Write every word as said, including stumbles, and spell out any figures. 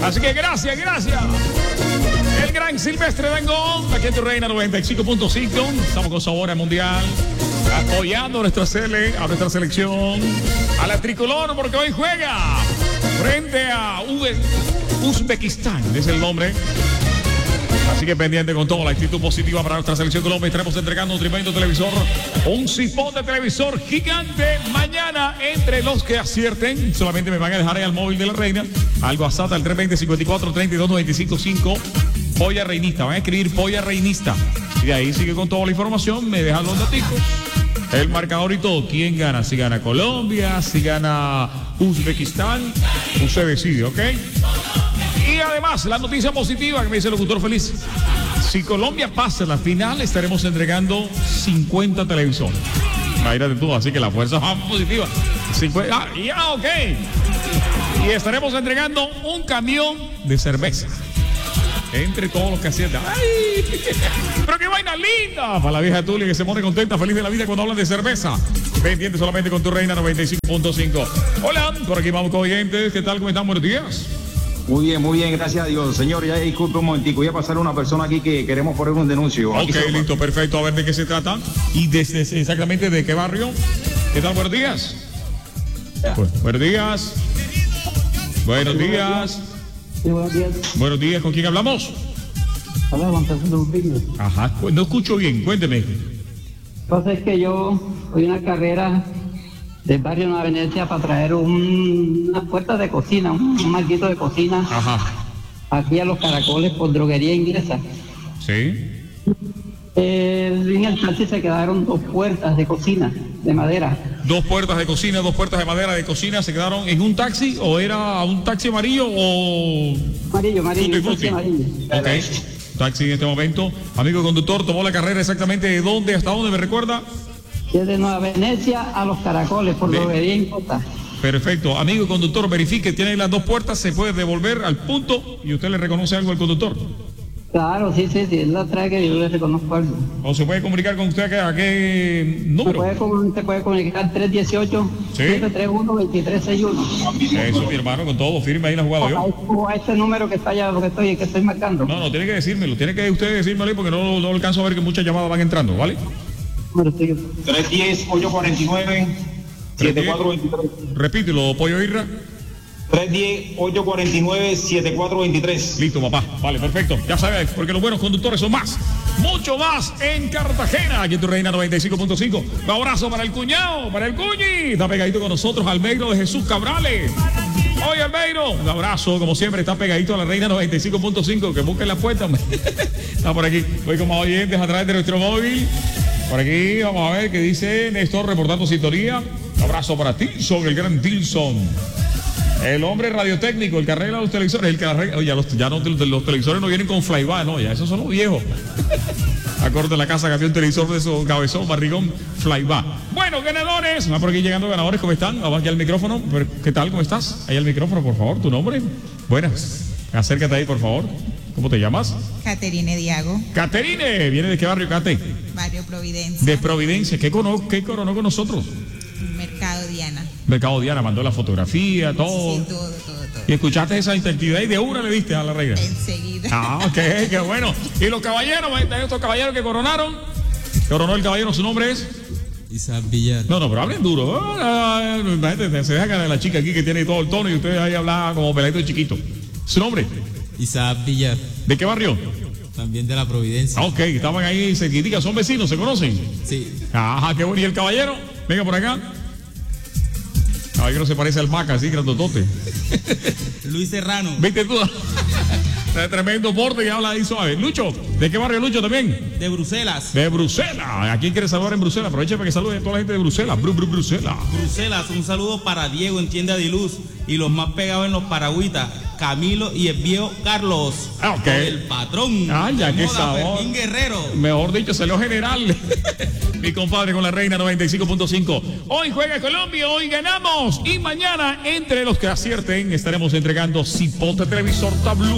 Así que gracias, gracias. El gran Silvestre Dangond, aquí en tu Reina noventa y cinco punto cinco. Estamos con sabor al mundial, apoyando a nuestra, sele, a nuestra selección, a la tricolor, porque hoy juega frente a Uzbekistán, es el nombre. Así que pendiente con toda la actitud positiva para nuestra selección Colombia. Estaremos entregando un tremendo televisor, un cipote televisor gigante mañana entre los que acierten. Solamente me van a dejar ahí al móvil de la reina, al WhatsApp al tres veinte, cincuenta y cuatro, treinta y dos, noventa y cinco, cinco. Polla Reinista, van a escribir Polla Reinista. Y de ahí sigue con toda la información, me dejan los datos, el marcador y todo. ¿Quién gana? Si gana Colombia, si gana Uzbekistán, usted decide, ¿ok? Y además, la noticia positiva que me dice el locutor feliz. Si Colombia pasa a la final, estaremos entregando cincuenta televisores. Imagínate tú, así que la fuerza es positiva. cincuenta, ah, ya, ok. Y estaremos entregando un camión de cerveza. Entre todos los que aciertan. ¡Ay! ¡Pero qué vaina linda! Para la vieja Tuli que se pone contenta, feliz de la vida cuando hablan de cerveza. Pendiente solamente con tu Reina noventa y cinco punto cinco. Hola, por aquí vamos con oyentes. ¿Qué tal? ¿Cómo están? Buenos días. Muy bien, muy bien, gracias a Dios. Señor, ya disculpe un momentico, voy a pasar a una persona aquí que queremos poner un denuncio. Ok, listo, perfecto. A ver de qué se trata y desde exactamente de qué barrio. ¿Qué tal? Buenos días. Bu- buenos días. Buenos días. Sí, buenos días. Buenos días. ¿Con quién hablamos? Hola, Juan Fernando Rubino. Ajá. No escucho bien. Cuénteme. Lo que pasa es que yo hoy una carrera del barrio Nueva Venecia para traer un, unas puertas de cocina, un, un marquito de cocina. Ajá. Aquí a Los Caracoles por droguería inglesa. Sí. Eh, en el taxi se quedaron dos puertas de cocina de madera. Dos puertas de cocina, dos puertas de madera de cocina se quedaron en un taxi, o era un taxi amarillo o Amarillo, amarillo, Tutti un taxi frutti. amarillo. Ok. Taxi en este momento. Amigo conductor, tomó la carrera exactamente de dónde hasta dónde, ¿me recuerda? Desde Nueva Venecia a Los Caracoles por De- droguería inglesa. Perfecto. Amigo conductor, verifique, tiene las dos puertas, se puede devolver al punto y usted le reconoce algo al conductor. Claro, sí, sí, sí, es la trae que yo le reconozco algo. O se puede comunicar con usted a qué, a qué Se número. puede, comun- se puede comunicar tres uno ocho, siete tres uno, dos tres seis uno. Eso, mi hermano, con todo, firme ahí la jugada O a, yo. o a este número que está allá, lo que estoy, que estoy marcando. No, no, tiene que decírmelo, tiene que usted decírmelo ahí porque no, no alcanzo a ver que muchas llamadas van entrando, ¿vale? Número estoy- tres diez, ocho cuarenta y nueve, siete cuatro veintitrés. Repítelo, Pollo Irra. tres diez, ocho cuarenta y nueve, siete cuatro veintitrés. Listo, papá. Vale, perfecto. Ya sabes, porque los buenos conductores son más. Mucho más en Cartagena. Aquí en tu Reina noventa y cinco punto cinco. Un abrazo para el cuñado, para el cuñi. Está pegadito con nosotros Almeiro de Jesús Cabrales. Oye, Almeiro, un abrazo. Como siempre, está pegadito a la Reina noventa y cinco punto cinco. Que busquen la puerta. Está por aquí. Voy como oyentes a través de nuestro móvil. Por aquí vamos a ver qué dice Néstor reportando sintonía. Un abrazo para Tilson, el gran Tilson. El hombre radiotécnico, el que arregla los televisores, el que arregla, oye, ya, los, ya no, los, los televisores no vienen con flyback, no, ya esos son los viejos. Acorde de la casa cambió un televisor de esos cabezón, barrigón, flyback. Bueno, ganadores, va por aquí llegando ganadores, ¿cómo están? Vamos aquí al micrófono, ¿qué tal? ¿Cómo estás? Ahí al micrófono, por favor, tu nombre. Buenas, acércate ahí, por favor. ¿Cómo te llamas? Caterine Diago, Caterine, ¿viene de qué barrio, Cate? Barrio Providencia, De Providencia, ¿qué, cono, qué coronó con nosotros? Mercado Diana. Mercado Diana, mandó la fotografía, todo. Sí, todo, todo, todo. Y escuchaste esa interactividad y de una le diste a la reina. Enseguida. Ah, ok, qué bueno. Y los caballeros, estos caballeros que coronaron. Coronó el caballero, su nombre es. Isaac Villar. No, no, pero hablen duro. Ah, imagínate, se deja ganar la chica aquí que tiene todo el tono y usted ahí habla como peladito chiquito. ¿Su nombre? Isaac Villar. ¿De qué barrio? También de la Providencia. Ah, ok, estaban ahí cerquitica, son vecinos, ¿se conocen? Sí. Ajá, qué bueno. ¿Y el caballero? Venga por acá. Caballero se parece al Maca, así, grandotote. Luis Serrano. ¿Viste tú? Tremendo porte que habla ahí suave. Lucho, ¿de qué barrio Lucho también? De Bruselas. De Bruselas. ¿A quién quiere saludar en Bruselas? Aprovecha para que salude a toda la gente de Bruselas. Bru, Bru, Bruselas. Bruselas, un saludo para Diego en Tienda de Luz y los más pegados en los paragüitas, Camilo y el viejo Carlos. Ah, ok. El patrón. Ay, ya, qué Moda, sabor. Fermín Guerrero. Mejor dicho, salió general. Mi compadre con la Reina noventa y cinco punto cinco. Hoy juega Colombia, hoy ganamos. Y mañana, entre los que acierten, estaremos entregando cipote televisor Tablu.